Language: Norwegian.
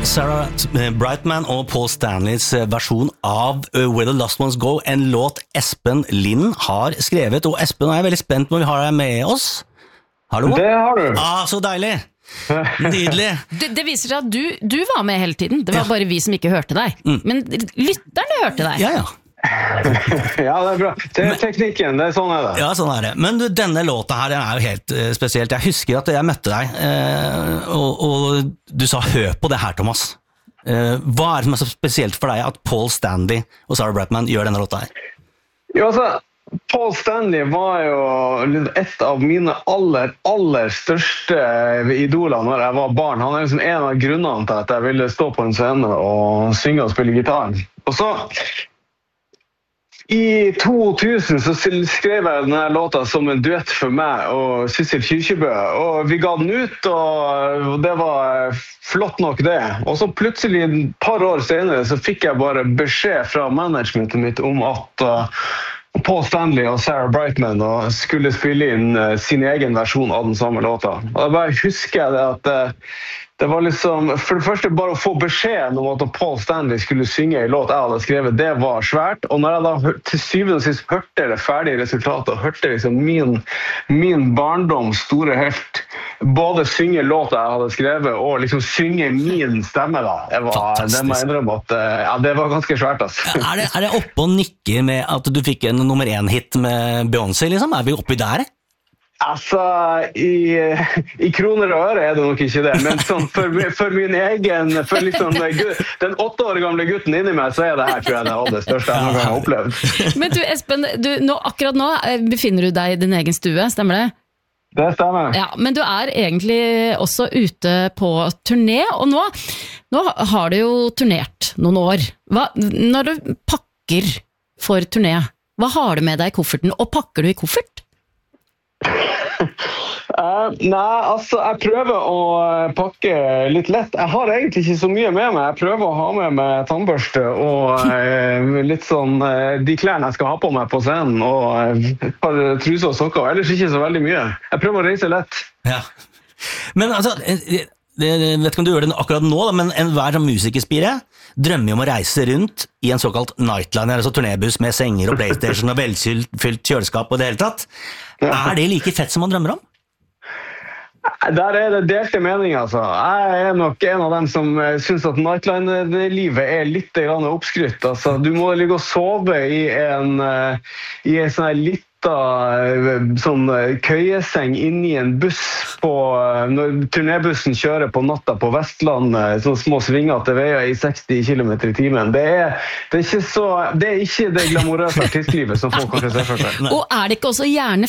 Sarah Brightman og Paul Stanleys versjon av Where the Lost Ones Go, en låt Espen Lind har skrevet. Og Espen, jeg veldig spent når vi har deg med oss. Hallo? Det har du. Så deilig. Nydelig. Det viser seg at du var med hele tiden. Det var bare vi som ikke hørte deg. Men lytterne hørte deg. Ja. Ja, det bra. Det teknikken, det sånn det. Ja, sånn det. Men denne låta her, den jo helt spesielt. Jeg husker at jeg møtte deg, og du sa hør på det her, Thomas. Hva det som så spesielt for deg at Paul Stanley og Sarah Brightman gjør denne låta her? Jo, Paul Stanley var jo et av mine aller største idoler når jeg var barn. Han liksom en av grunnene til at jeg ville stå på en scene og synge og spille gitar. Og så i 2000 så skrev jeg denne låta som en duett for meg og Sissel Kyrkjebø, og vi ga den ut, og det var flott nok det. Og så plutselig et par år senere så fikk jeg bare beskjed fra managementet mitt om at Paul Stanley og Sarah Brightman skulle spille inn sin egen versjon av den samme låta. Og jeg bare husker det at det var liksom, for det første bare å få beskjeden om at Paul Stanley skulle synge en låt jeg hadde skrevet, det var svært. Og når jeg da til syvende og sist hørte det ferdige resultatet, og hørte liksom min barndoms store helt, både synge låta jeg hadde skrevet, og liksom synge min stemme da, det må jeg innrømme at det var ganske svært. Altså. Er det oppe og nikker med at du fikk en nummer 1-hit med Beyoncé, liksom? Er vi oppi der? Altså, i kroner og øre det nok ikke det, men sånn, for min egen, for liksom, den 8 år gamle gutten inni meg, så det her tror jeg det aller største jeg noen gang har opplevd. Men du, Espen, akkurat nå befinner du deg i din egen stue, stemmer det? Det stemmer. Ja, men du egentlig også ute på turné, og nå har du jo turnert noen år. Når du pakker for turné, hva har du med deg i kofferten, og pakker du i koffert? Nei, altså jeg prøver å pakke litt lett. Jeg har egentlig ikke så mye med meg. Jeg prøver å ha med meg tannbørste og litt sånn de klærne jeg skal ha på meg på scenen, og et par truser og sokker. Ellers ikke så veldig mye. Jeg prøver å reise lett. Ja. Men altså, jeg vet ikke om du gjør det akkurat nå, men enhver musikerspire drømmer om å reise rundt i en såkalt nightliner, altså turnébuss med senger og PlayStation og velfylt kjøleskap og det hele tatt. Er det like fett som man drømmer om? Der det delte meninger, altså. Jeg nok en av dem som synes at nightliner-livet litt oppskrytt. Altså, du må ligge og sove i en sånn her litt sånn køyeseng inni en buss når turnébussen kjører på natta på Vestlandet, sånne små svingete veier i 60 km i timen. Det er ikke det glamorøse artistlivet som folk kanskje ser for seg. Og det ikke også gjerne